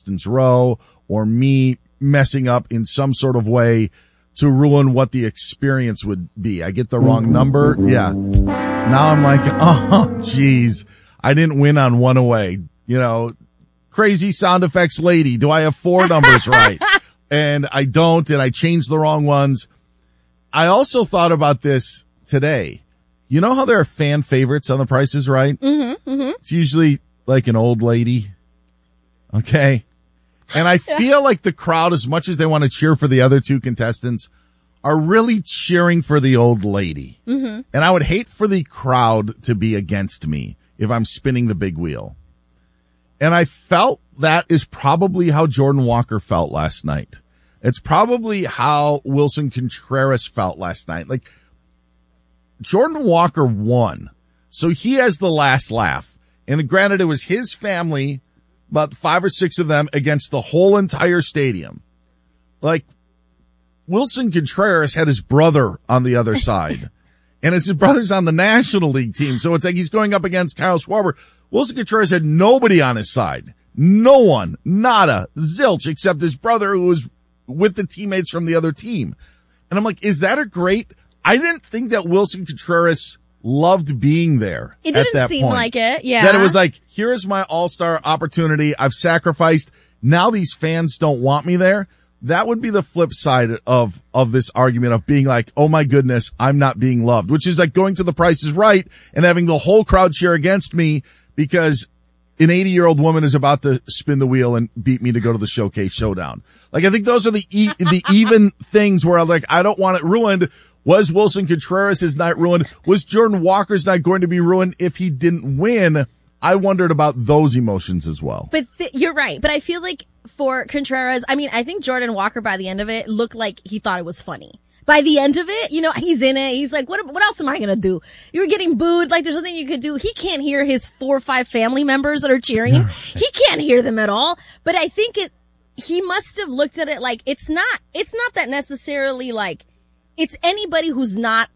Dustin's Row or me messing up in some sort of way to ruin what the experience would be. I get the wrong number. Yeah. Now I'm like, oh, geez, I didn't win on one away. Crazy sound effects lady. Do I have 4 numbers right? And I don't, and I changed the wrong ones. I also thought about this today. You know how there are fan favorites on The Price is Right? Mm-hmm, mm-hmm. It's usually like an old lady. Okay. And I feel like the crowd, as much as they want to cheer for the other 2 contestants, are really cheering for the old lady. Mm-hmm. And I would hate for the crowd to be against me if I'm spinning the big wheel. And I felt that is probably how Jordan Walker felt last night. It's probably how Wilson Contreras felt last night. Like, Jordan Walker won, so he has the last laugh. And granted, it was his family, about 5 or 6 of them, against the whole entire stadium. Like, Wilson Contreras had his brother on the other side. And his brother's on the National League team, so it's like he's going up against Kyle Schwarber. Wilson Contreras had nobody on his side. No one. Nada. Zilch, except his brother who was with the teammates from the other team. And I'm like, is that a great... I didn't think that Wilson Contreras loved being there. It didn't seem like it, yeah. That it was like, here is my all-star opportunity. I've sacrificed. Now these fans don't want me there. That would be the flip side of this argument of being like, oh my goodness, I'm not being loved, which is like going to The Price is Right and having the whole crowd cheer against me because an 80-year-old woman is about to spin the wheel and beat me to go to the Showcase Showdown. Like, I think those are the even things where I'm like, I don't want it ruined. Was Wilson Contreras' night ruined? Was Jordan Walker's night going to be ruined if he didn't win? I wondered about those emotions as well. But you're right. But I feel like for Contreras, I think Jordan Walker by the end of it looked like he thought it was funny. By the end of it, he's in it. He's like, what else am I going to do? You were getting booed. Like, there's nothing you could do. He can't hear his 4 or 5 family members that are cheering him. He can't hear them at all. But I think he must have looked at it like, it's not that necessarily like, it's anybody who's not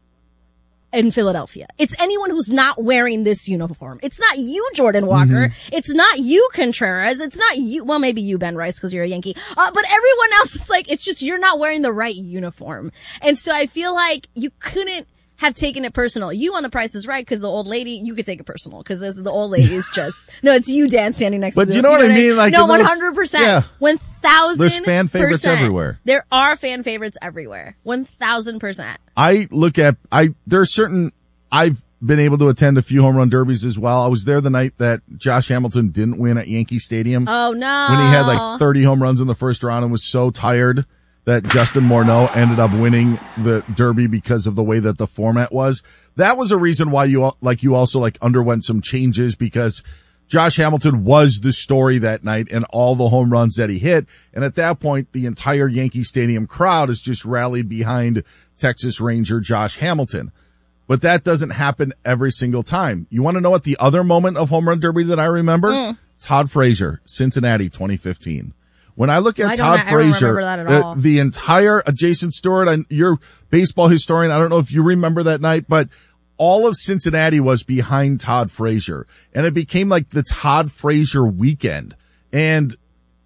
in Philadelphia. It's anyone who's not wearing this uniform. It's not you, Jordan Walker. Mm-hmm. It's not you, Contreras. It's not you. Well, maybe you, Ben Rice, because you're a Yankee. But everyone else is like, it's just you're not wearing the right uniform. And so I feel like you couldn't have taken it personal. You on The Price is Right because the old lady, you could take it personal because the old lady is just, no, it's you, Dan, standing next to But you know what I mean? Like, no, 100%. Yeah. 1,000%. There's fan favorites everywhere. There are fan favorites everywhere. 1,000%. I look at, there are certain, I've been able to attend a few home run derbies as well. I was there the night that Josh Hamilton didn't win at Yankee Stadium. Oh no. When he had like 30 home runs in the first round and was so tired that Justin Morneau ended up winning the derby because of the way that the format was. That was a reason why you also underwent some changes because Josh Hamilton was the story that night and all the home runs that he hit. And at that point, the entire Yankee Stadium crowd has just rallied behind Texas Ranger Josh Hamilton. But that doesn't happen every single time. You want to know what the other moment of home run derby that I remember? Todd Frazier, Cincinnati, 2015. When I look at Todd Frazier, the entire Jason Stewart, your baseball historian, I don't know if you remember that night, but all of Cincinnati was behind Todd Frazier. And it became like the Todd Frazier weekend. And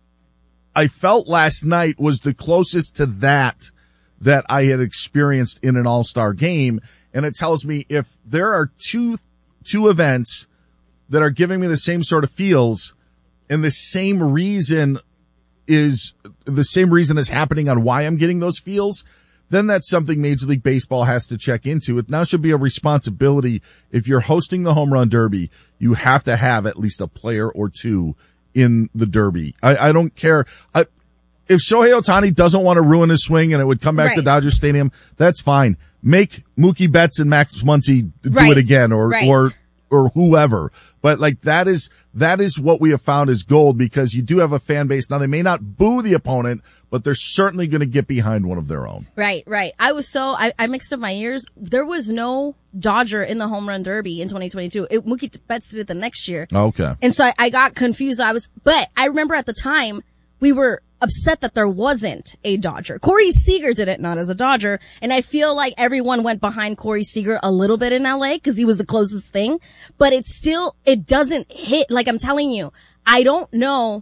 I felt last night was the closest to that I had experienced in an all-star game. And it tells me if there are two events that are giving me the same sort of feels and the same reason is happening on why I'm getting those feels, then that's something Major League Baseball has to check into. It now should be a responsibility. If you're hosting the home run derby, you have to have at least a player or two in the derby. I don't care. If Shohei Ohtani doesn't want to ruin his swing and it would come back to Dodger Stadium, that's fine. Make Mookie Betts and Max Muncy do it again or whoever. But like that is what we have found is gold because you do have a fan base. Now they may not boo the opponent, but they're certainly going to get behind one of their own. Right. I mixed up my years. There was no Dodger in the home run derby in 2022. Mookie Betts did it the next year. Okay. And so I got confused. But I remember at the time we were upset that there wasn't a Dodger. Corey Seager did it, not as a Dodger. And I feel like everyone went behind Corey Seager a little bit in LA because he was the closest thing. But it doesn't hit. Like I'm telling you, I don't know.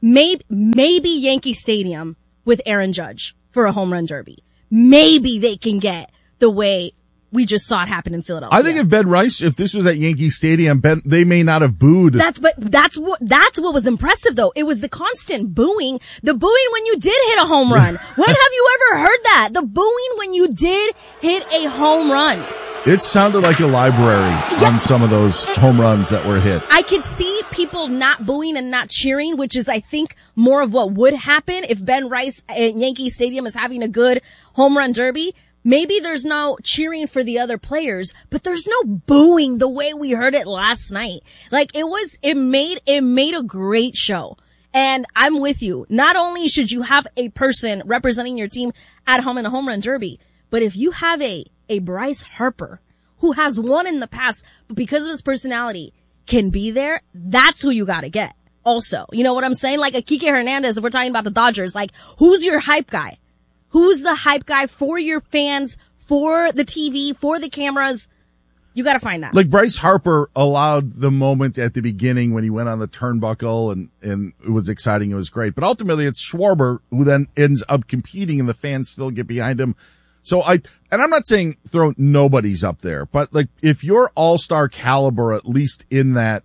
maybe Yankee Stadium with Aaron Judge for a home run derby. Maybe they can get the way we just saw it happen in Philadelphia. I think if this was at Yankee Stadium, they may not have booed. That's what was impressive though. It was the constant booing. The booing when you did hit a home run. When have you ever heard that? The booing when you did hit a home run. It sounded like a library on some of those home runs that were hit. I could see people not booing and not cheering, which is, I think, more of what would happen if Ben Rice at Yankee Stadium is having a good home run derby. Maybe there's no cheering for the other players, but there's no booing the way we heard it last night. Like it made a great show. And I'm with you. Not only should you have a person representing your team at home in a home run derby, but if you have a Bryce Harper who has won in the past, but because of his personality can be there, that's who you gotta get. Also, you know what I'm saying? Like a Kike Hernandez, if we're talking about the Dodgers, like who's your hype guy? Who's the hype guy for your fans, for the TV, for the cameras? You gotta find that. Like Bryce Harper allowed the moment at the beginning when he went on the turnbuckle and it was exciting. It was great. But ultimately it's Schwarber who then ends up competing and the fans still get behind him. So and I'm not saying throw nobody's up there, but like if you're all-star caliber, at least in that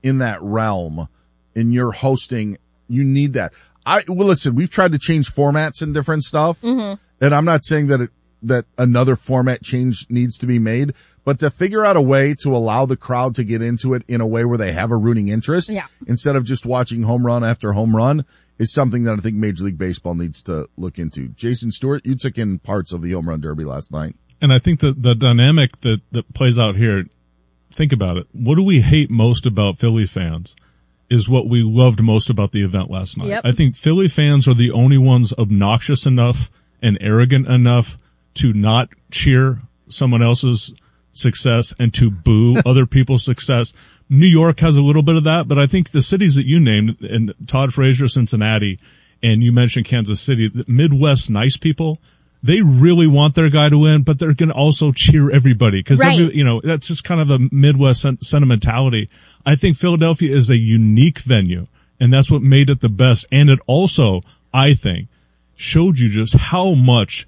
realm, and you're hosting, you need that. Listen, we've tried to change formats and different stuff, and I'm not saying that another format change needs to be made, but to figure out a way to allow the crowd to get into it in a way where they have a rooting interest, instead of just watching home run after home run, is something that I think Major League Baseball needs to look into. Jason Stewart, you took in parts of the home run derby last night. And I think that the dynamic that plays out here, think about it. What do we hate most about Philly fans is what we loved most about the event last night. Yep. I think Philly fans are the only ones obnoxious enough and arrogant enough to not cheer someone else's success and to boo other people's success. New York has a little bit of that, but I think the cities that you named, and Todd Frazier, Cincinnati, and you mentioned Kansas City, the Midwest nice people, they really want their guy to win, but they're going to also cheer everybody because, that's just kind of a Midwest sentimentality. I think Philadelphia is a unique venue, and that's what made it the best. And it also, I think, showed you just how much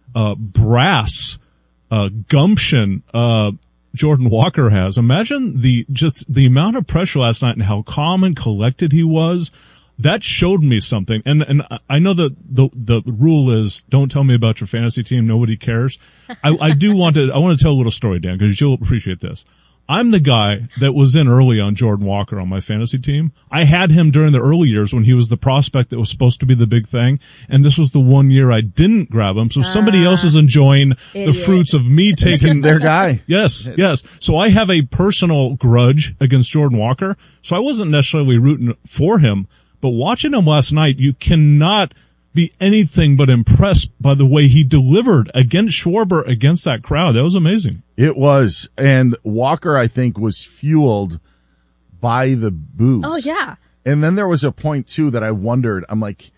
brass, gumption, Jordan Walker has. Imagine the amount of pressure last night and how calm and collected he was. That showed me something. And I know that the rule is don't tell me about your fantasy team. Nobody cares. I want to tell a little story, Dan, because you'll appreciate this. I'm the guy that was in early on Jordan Walker on my fantasy team. I had him during the early years when he was the prospect that was supposed to be the big thing. And this was the one year I didn't grab him. So somebody else is enjoying the fruits of me taking their guy. Yes. So I have a personal grudge against Jordan Walker. So I wasn't necessarily rooting for him, but watching him last night, you cannot be anything but impressed by the way he delivered against Schwarber, against that crowd. That was amazing. It was. And Walker, I think, was fueled by the boos. Oh, yeah. And then there was a point, too, that I wondered. I'm like,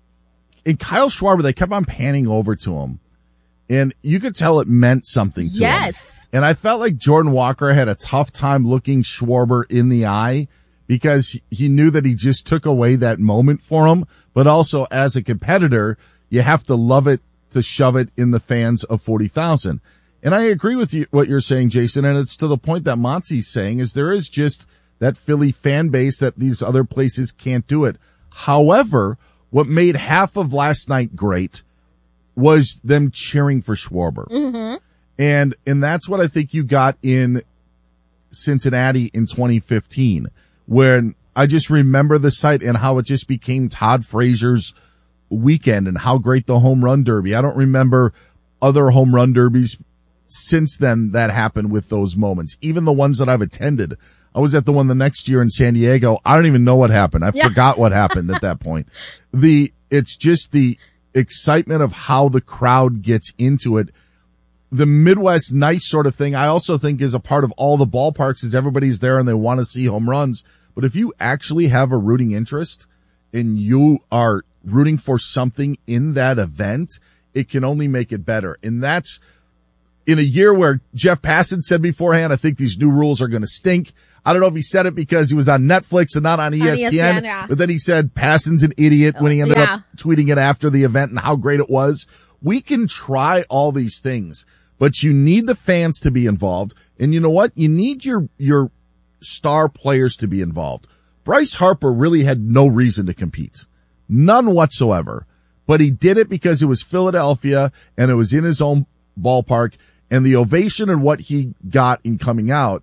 in Kyle Schwarber, they kept on panning over to him. And you could tell it meant something to him. Yes. And I felt like Jordan Walker had a tough time looking Schwarber in the eye because he knew that he just took away that moment for him. But also, as a competitor, you have to love it to shove it in the fans of 40,000. And I agree with you, what you're saying, Jason, and it's to the point that Monty's saying is there is just that Philly fan base that these other places can't do it. However, what made half of last night great was them cheering for Schwarber. Mm-hmm. And that's what I think you got in Cincinnati in 2015, when I just remember the sight and how it just became Todd Frazier's weekend and how great the home run derby. I don't remember other home run derbies since then that happened with those moments. Even the ones that I've attended. I was at the one the next year in San Diego. I don't even know what happened. I forgot what happened at that point. It's just the excitement of how the crowd gets into it. The Midwest nice sort of thing, I also think is a part of all the ballparks is everybody's there and they want to see home runs. But if you actually have a rooting interest and you are rooting for something in that event, it can only make it better. And that's in a year where Jeff Passan said beforehand, I think these new rules are going to stink. I don't know if he said it because he was on Netflix and not on ESPN, yeah. but then he said Passan's an idiot when he ended Yeah. up tweeting it after the event and how great it was. We can try all these things, but you need the fans to be involved. And you know what? You need your star players to be involved. Bryce Harper really had no reason to compete. None whatsoever. But he did it because it was Philadelphia and it was in his own ballpark, and the ovation and what he got in coming out,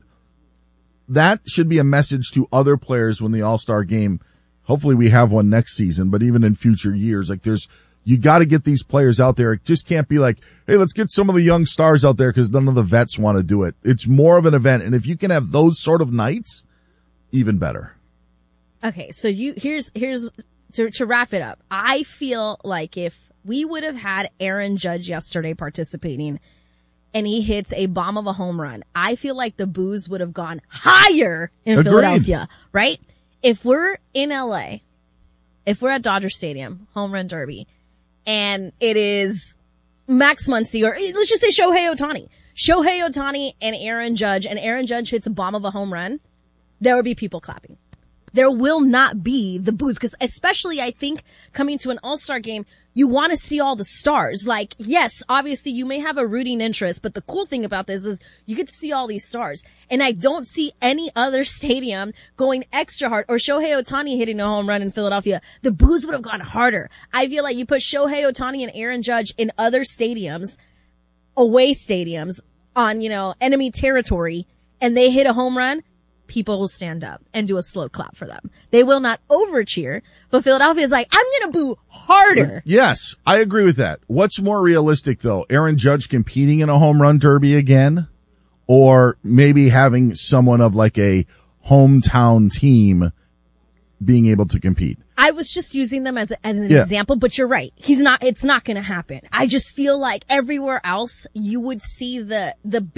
that should be a message to other players when the All-Star game, hopefully we have one next season, but even in future years, like you got to get these players out there. It just can't be like, hey, let's get some of the young stars out there because none of the vets want to do it. It's more of an event. And if you can have those sort of nights, even better. Okay, so here's to wrap it up. I feel like if we would have had Aaron Judge yesterday participating and he hits a bomb of a home run, I feel like the boos would have gone higher in Agreed. Philadelphia, right? If we're in LA, if we're at Dodger Stadium, home run derby, and it is Max Muncy, or let's just say Shohei Ohtani and Aaron Judge hits a bomb of a home run, there would be people clapping. There will not be the boos, because especially I think coming to an All-Star game, you want to see all the stars. Like, yes, obviously you may have a rooting interest, but the cool thing about this is you get to see all these stars. And I don't see any other stadium going extra hard, or Shohei Ohtani hitting a home run in Philadelphia. The boos would have gone harder. I feel like you put Shohei Ohtani and Aaron Judge in other stadiums, away stadiums, on, enemy territory, and they hit a home run, people will stand up and do a slow clap for them. They will not overcheer, but Philadelphia is like, I'm going to boo harder. Yes, I agree with that. What's more realistic, though? Aaron Judge competing in a home run derby again? Or maybe having someone of like a hometown team being able to compete? I was just using them as an example, but you're right. It's not going to happen. I just feel like everywhere else you would see the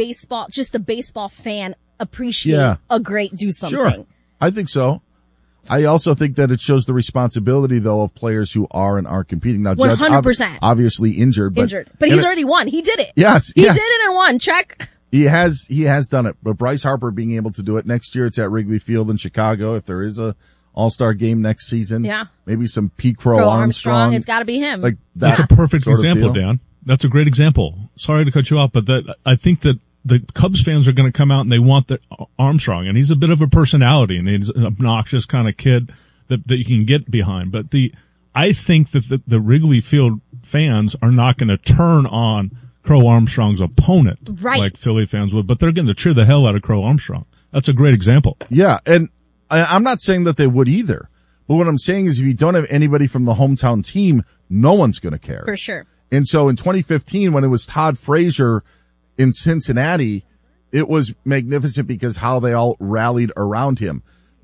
baseball fan appreciate a great do something. Sure. I think so. I also think that it shows the responsibility, though, of players who are and aren't competing. Now, Judge 100%. Obviously injured. But he's already won. He did it. Yes. He did it and won. Check. He has done it. But Bryce Harper being able to do it next year, it's at Wrigley Field in Chicago. If there is a All-Star game next season, maybe some Pete Crow Armstrong. It's got to be him. Like that's a perfect example, Dan. That's a great example. Sorry to cut you off, but I think that the Cubs fans are going to come out and they want the Armstrong, and he's a bit of a personality and he's an obnoxious kind of kid that you can get behind. But I think that the Wrigley Field fans are not going to turn on Crow Armstrong's opponent like Philly fans would, but they're going to cheer the hell out of Crow Armstrong. That's a great example. Yeah. And I'm not saying that they would either, but what I'm saying is if you don't have anybody from the hometown team, no one's going to care. For sure. And so in 2015, when it was Todd Frazier in Cincinnati, it was magnificent because how they all rallied around him.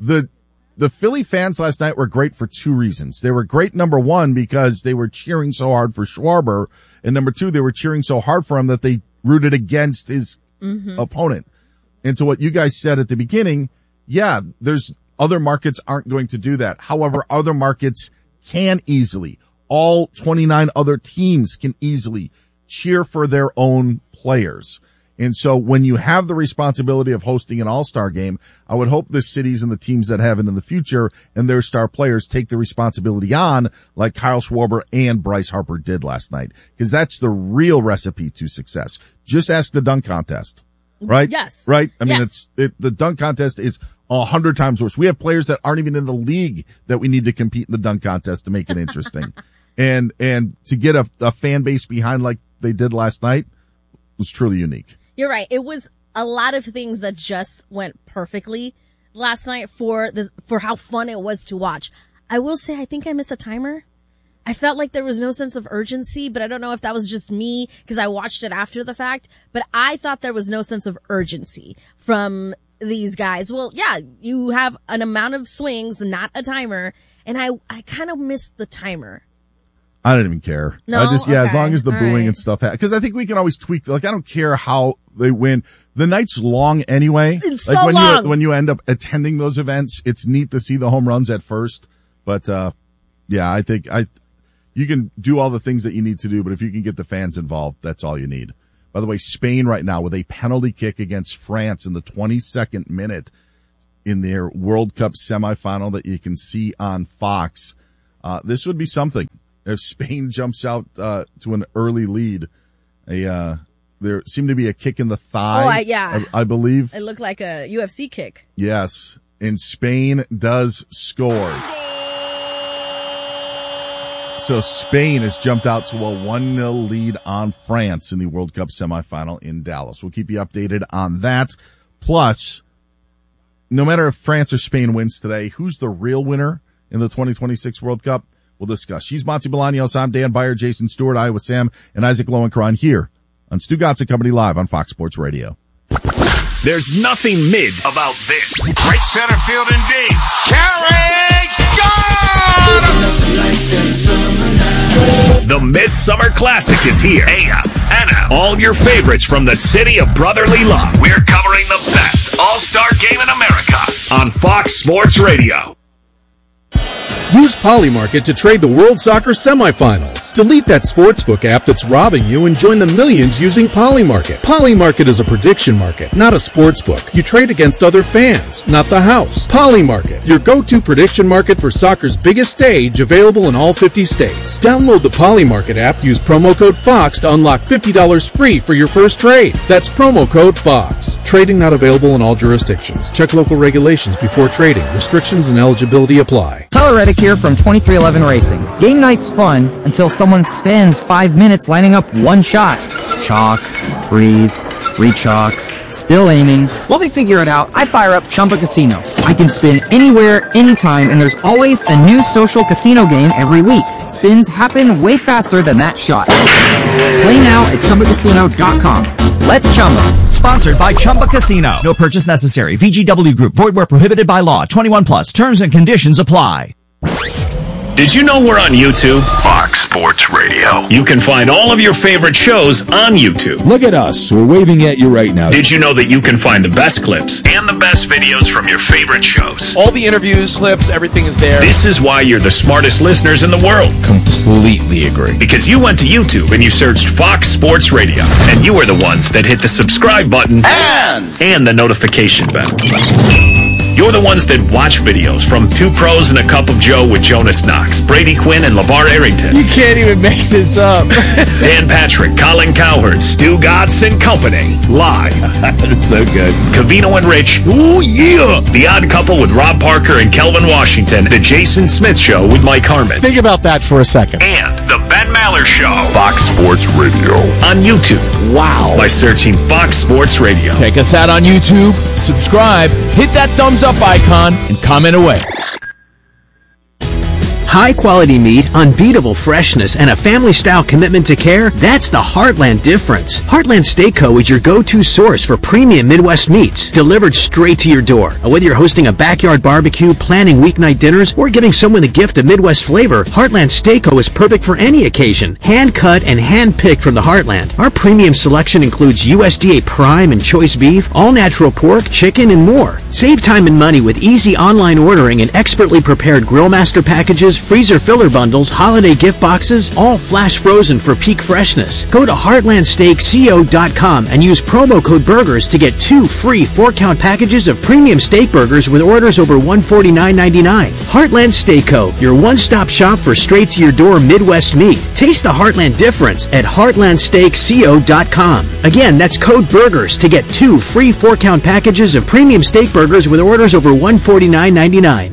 The Philly fans last night were great for two reasons. They were great, number one, because they were cheering so hard for Schwarber, and number two, they were cheering so hard for him that they rooted against his opponent. And to what you guys said at the beginning, there's other markets aren't going to do that. However, other markets can easily. All 29 other teams can easily cheer for their own players. And so when you have the responsibility of hosting an all-star game, I would hope the cities and the teams that have it in the future and their star players take the responsibility on like Kyle Schwarber and Bryce Harper did last night. Because that's the real recipe to success. Just ask the dunk contest. Right? Yes. Right? I mean, the dunk contest is 100 times worse. We have players that aren't even in the league that we need to compete in the dunk contest to make it interesting. and to get a fan base behind like they did last night was truly unique. You're right. It was a lot of things that just went perfectly last night for how fun it was to watch. I will say, I think I missed a timer. I felt like there was no sense of urgency, but I don't know if that was just me because I watched it after the fact, but I thought there was no sense of urgency from these guys. Well, yeah, you have an amount of swings, not a timer, and I kind of missed the timer. I don't even care. No? I just, as long as the All booing right. and stuff, because I think we can always tweak. Like, I don't care how they win. The night's long anyway. It's like so long. when you end up attending those events, it's neat to see the home runs at first. But, I think you can do all the things that you need to do, but if you can get the fans involved, that's all you need. By the way, Spain right now with a penalty kick against France in the 22nd minute. in their World Cup semifinal that you can see on Fox. This would be something if Spain jumps out to an early lead. There seemed to be a kick in the thigh. I believe it looked like a UFC kick. Yes, and Spain does score. So Spain has jumped out to a 1-0 lead on France in the World Cup semifinal in Dallas. We'll keep you updated on that. Plus, no matter if France or Spain wins today, who's the real winner in the 2026 World Cup? We'll discuss. She's Monty Bolaños. I'm Dan Byer, Jason Stewart, Iowa Sam, and Isaac Lowenkron here on Stu Gatz and Company Live on Fox Sports Radio. There's nothing mid about this. Right center field indeed. Carriage, gone! The Midsummer Classic is here. AM, NM, all your favorites from the city of brotherly love. We're covering the best all-star game in America on Fox Sports Radio. Use Polymarket to trade the World Soccer semifinals. Delete that sportsbook app that's robbing you and join the millions using Polymarket. Polymarket is a prediction market, not a sportsbook. You trade against other fans, not the house. Polymarket, your go-to prediction market for soccer's biggest stage, available in all 50 states. Download the Polymarket app, use promo code FOX to unlock $50 free for your first trade. That's promo code FOX. Trading not available in all jurisdictions. Check local regulations before trading. Restrictions and eligibility apply. Tyler Reddick here from 2311 Racing. Game night's fun until someone spends 5 minutes lining up one shot. Chalk, breathe, re-chalk, still aiming. While they figure it out, I fire up Chumba Casino. I can spin anywhere, anytime, and there's always a new social casino game every week. Spins happen way faster than that shot. Play now at ChumbaCasino.com. Let's Chumba. Sponsored by Chumba Casino. No purchase necessary. VGW Group. Void where prohibited by law. 21 plus. Terms and conditions apply. Did you know we're on YouTube? Fox Sports Radio. You can find all of your favorite shows on YouTube. Look at us. We're waving at you right now. Did you know that you can find the best clips and the best videos from your favorite shows? All the interviews, clips, everything is there. This is why you're the smartest listeners in the world. Completely agree. Because you went to YouTube and you searched Fox Sports Radio. And you were the ones that hit the subscribe button and the notification bell. You're the ones that watch videos from Two Pros and a Cup of Joe with Jonas Knox, Brady Quinn, and LeVar Arrington. You can't even make this up. Dan Patrick, Colin Cowherd, Stu Gatz and Company. Live. That's so good. Covino and Rich. Ooh, yeah. The Odd Couple with Rob Parker and Kelvin Washington. The Jason Smith Show with Mike Harmon. Think about that for a second. And the Ben Maller Show. Fox Sports Radio. On YouTube. Wow. By searching Fox Sports Radio. Check us out on YouTube. Subscribe. Hit that thumbs up icon and comment away. High-quality meat, unbeatable freshness, and a family-style commitment to care, that's the Heartland difference. Heartland Steak Co. is your go-to source for premium Midwest meats, delivered straight to your door. Whether you're hosting a backyard barbecue, planning weeknight dinners, or giving someone the gift of Midwest flavor, Heartland Steak Co. is perfect for any occasion. Hand-cut and hand-picked from the Heartland. Our premium selection includes USDA Prime and Choice Beef, all-natural pork, chicken, and more. Save time and money with easy online ordering and expertly prepared Grillmaster packages, freezer filler bundles, holiday gift boxes, all flash frozen for peak freshness. Go to heartlandsteakco.com and use promo code BURGERS to get 2 free 4-count packages of premium steak burgers with orders over $149.99. Heartland Steak Co., your one-stop shop for straight-to-your-door Midwest meat. Taste the Heartland difference at heartlandsteakco.com. Again, that's code BURGERS to get 2 free 4-count packages of premium steak burgers with orders over $149.99.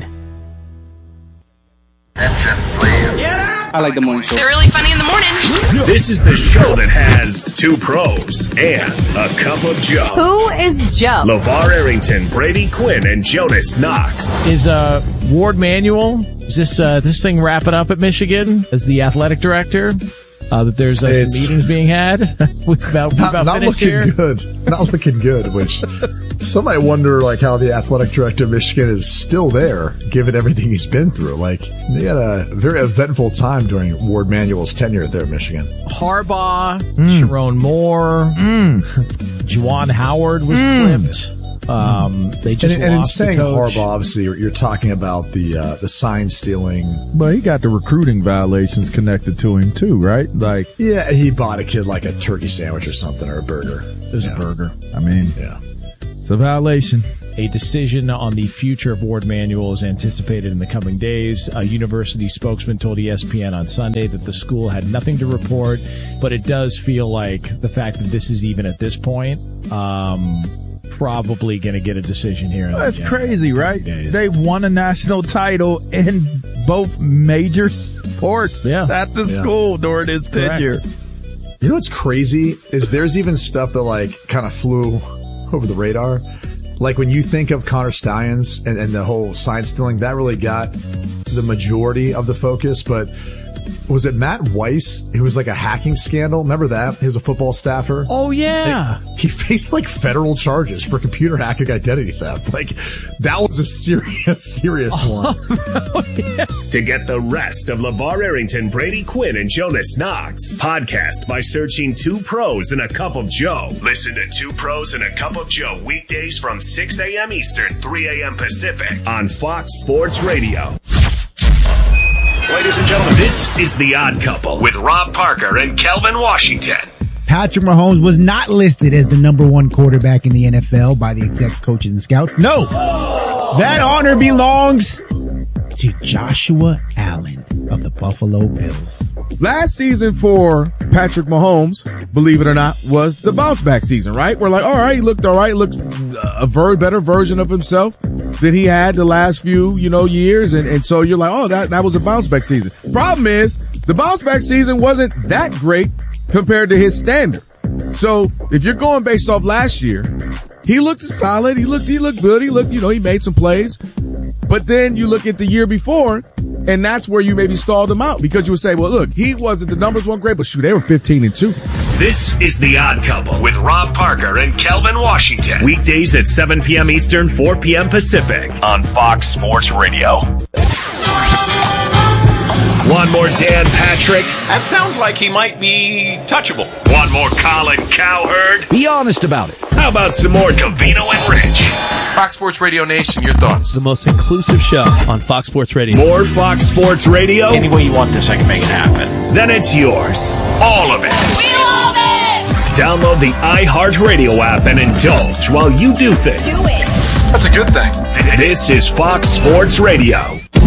I like the morning show. They're really funny in the morning. This is the show that has 2 pros and a cup of Joe. Who is Joe? LeVar Arrington, Brady Quinn, and Jonas Knox. Is Ward Manuel, is this thing wrapping up at Michigan as the athletic director? That there's some meetings being had about not looking here. Good. Not looking good, which some might wonder how the athletic director of Michigan is still there, given everything he's been through. They had a very eventful time during Ward Manuel's tenure there at Michigan. Harbaugh, Sharon Moore, Juwan Howard was clipped. They just and in saying Harbaugh, obviously, you're talking about the sign stealing. But he got the recruiting violations connected to him too, right? Yeah, he bought a kid a turkey sandwich or something, or a burger. There's a burger. I mean, yeah, it's a violation. A decision on the future of Ward Manual is anticipated in the coming days. A university spokesman told ESPN on Sunday that the school had nothing to report, but it does feel like the fact that this is even at this point, probably going to get a decision here. That's crazy, right? They won a national title in both major sports at the school during his tenure. You know what's crazy is there's even stuff that like kind of flew over the radar. Like when you think of Connor Stallions and the whole sign stealing, that really got the majority of the focus. But was it Matt Weiss? It was like a hacking scandal. Remember that? He was a football staffer. Oh, yeah. He faced like federal charges for computer hacking identity theft. Like that was a serious one. To get the rest of LeVar Arrington, Brady Quinn, and Jonas Knox, podcast by searching Two Pros and a Cup of Joe. Listen to Two Pros and a Cup of Joe weekdays from 6 a.m. Eastern, 3 a.m. Pacific on Fox Sports Radio. Ladies and gentlemen, this is The Odd Couple with Rob Parker and Kelvin Washington. Patrick Mahomes was not listed as the number one quarterback in the NFL by the execs, coaches, and scouts. No, that honor belongs to Joshua Allen of the Buffalo Bills. Last season for Patrick Mahomes, believe it or not, was the bounce back season, right? We're like, all right, he looked all right, looked a very better version of himself than he had the last few, years. And so you're like, oh, that was a bounce back season. Problem is, the bounce back season wasn't that great compared to his standard. So if you're going based off last year, he looked solid. He looked good. He looked, he made some plays. But then you look at the year before, and that's where you maybe stalled him out because you would say, well, look, he wasn't, the numbers weren't great, but shoot, they were 15-2. This is The Odd Couple with Rob Parker and Kelvin Washington. Weekdays at 7 p.m. Eastern, 4 p.m. Pacific on Fox Sports Radio. One more Dan Patrick. That sounds like he might be touchable. One more Colin Cowherd. Be honest about it. How about some more Covino and Rich? Fox Sports Radio Nation, your thoughts? The most inclusive show on Fox Sports Radio. More Fox Sports Radio? Any way you want this, I can make it happen. Then it's yours. All of it. We love it! Download the iHeartRadio app and indulge while you do things. Do it. That's a good thing. This is Fox Sports Radio.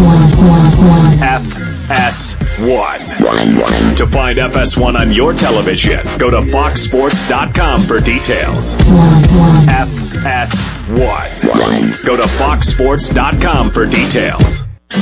FS1. To find FS1 on your television, go to foxsports.com for details. FS1. Go to foxsports.com for details.